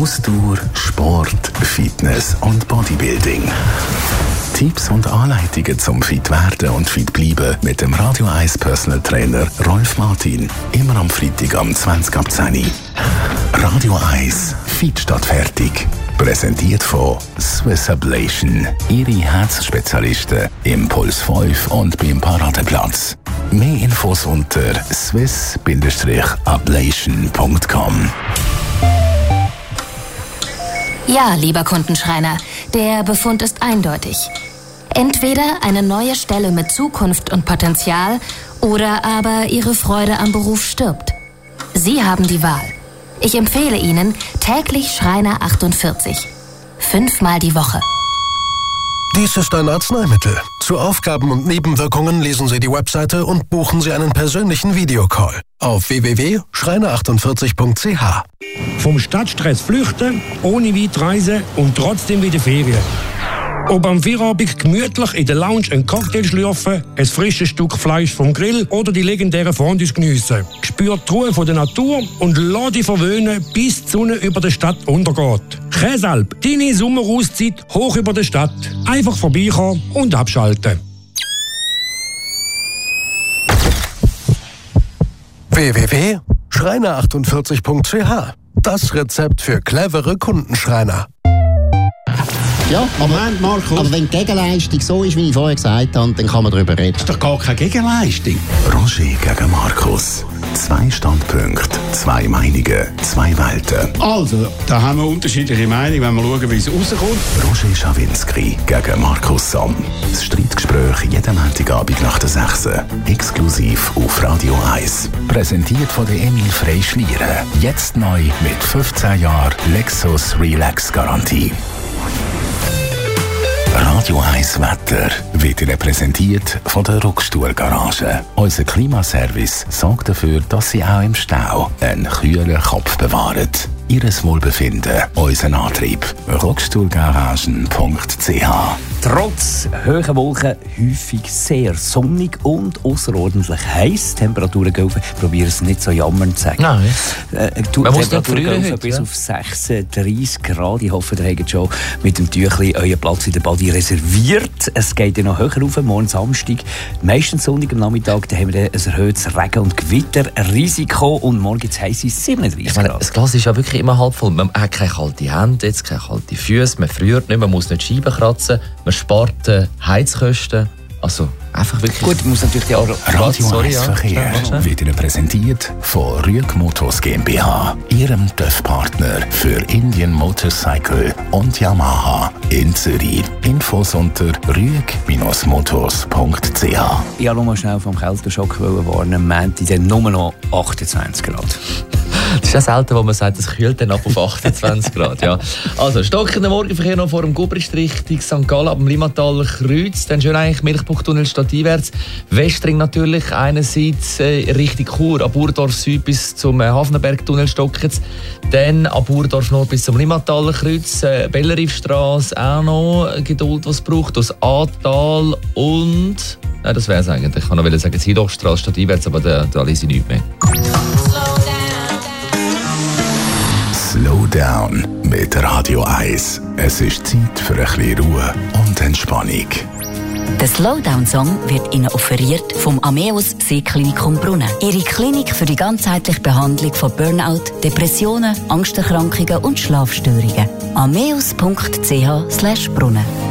Ausdauer, Sport, Fitness und Bodybuilding. Tipps und Anleitungen zum fit werden und fit bleiben mit dem Radio 1 Personal Trainer Rolf Martin. Immer am Freitag am 20 ab 10. Radio 1 Fit statt fertig. Präsentiert von Swiss Ablation. Ihre Herzspezialisten im Puls 5 und beim Paradeplatz. Mehr Infos unter swiss-ablation.com. Ja, lieber Kundenschreiner, der Befund ist eindeutig. Entweder eine neue Stelle mit Zukunft und Potenzial oder aber Ihre Freude am Beruf stirbt. Sie haben die Wahl. Ich empfehle Ihnen täglich Schreiner 48. 5-mal die Woche. Dies ist ein Arzneimittel. Zu Aufgaben und Nebenwirkungen lesen Sie die Webseite und buchen Sie einen persönlichen Videocall auf www.schreiner48.ch. Vom Stadtstress flüchten, ohne weit reisen und trotzdem wieder Ferien. Ob am Feierabend gemütlich in der Lounge einen Cocktail schlürfen, ein frisches Stück Fleisch vom Grill oder die legendären Fondues geniessen. Spürt die Ruhe von der Natur und lass dich verwöhnen, bis die Sonne über der Stadt untergeht. Käsalp, deine Sommerauszeit hoch über der Stadt. Einfach vorbeikommen und abschalten. www.schreiner48.ch. Das Rezept für clevere Kundenschreiner. Ja, aber wenn die Gegenleistung so ist, wie ich vorher gesagt habe, dann kann man darüber reden. Das ist doch gar keine Gegenleistung. Roger gegen Markus. 2 Standpunkte, 2 Meinungen, 2 Welten. Also, da haben wir unterschiedliche Meinungen, wenn wir schauen, wie es rauskommt. Roger Schawinski gegen Markus Somm. Das Streitgespräch jeden Montagabend nach der 6. Exklusiv auf Radio 1. Präsentiert von der Emil Frey Schlieren. Jetzt neu mit 15 Jahren Lexus Relax Garantie. Radio 1 Wetter wird Ihnen präsentiert von der Ruckstuhl-Garage. Unser Klimaservice sorgt dafür, dass Sie auch im Stau einen kühlen Kopf bewahren. Ihres Wohlbefinden, unser Antrieb. Ruckstuhlgaragen.ch. Trotz hoher Wolken häufig sehr sonnig und außerordentlich heiß. Temperaturen gehen auf. Ich probiere es nicht so jammernd zu sagen. Nein. Temperaturen gehen auf bis auf 36 Grad. Ich hoffe, ihr habt schon mit dem Tüchli euren Platz in der Body reserviert. Es geht ja noch höher rauf, morgen Samstag. Meistens sonnig am Nachmittag. Da haben wir ein erhöhtes Regen- und Gewitterrisiko. Und morgen gibt es heiße 37 Grad. Das Glas ist ja wirklich immer halb voll. Man hat keine kalten Hände, jetzt keine kalten Füße, man friert nicht, man muss nicht Scheiben kratzen, man spart Heizkosten. Also einfach wirklich... Gut, ich muss natürlich die Radio 1 Verkehr wird Ihnen präsentiert von Rüeg Motors GmbH, Ihrem TÜV-Partner für Indian Motorcycle und Yamaha in Zürich. Infos unter rüeg-motors.ch. Ich wollte nur mal schnell vom Kälteschock warnen. Am Montag dann nur noch 28 Grad. Das ist ja selten, wo man sagt, es kühlt dann ab auf 28 Grad. Ja. Also, stockender Morgenverkehr noch vor dem Gubrist Richtung St. Gallen, ab dem Limmataler Kreuz. Dann schön eigentlich Milchbuchtunnel stadteinwärts. Westring natürlich einerseits Richtung Chur, ab Urdorf Süd bis zum Hafenbergtunnel stockt es. Dann ab Urdorf Nord bis zum Limmataler Kreuz. Bellerifstrasse auch noch Geduld, was es braucht. Das Ahrtal und... Nein, das wäre es eigentlich. Ich kann noch sagen, Südoststrasse stadteinwärts, aber da lese ich nichts mehr. Slow down mit Radio 1. Es ist Zeit für ein bisschen Ruhe und Entspannung. Der Slowdown-Song wird Ihnen offeriert vom Ameos Seeklinikum Brunnen. Ihre Klinik für die ganzheitliche Behandlung von Burnout, Depressionen, Angsterkrankungen und Schlafstörungen. ameos.ch/Brunnen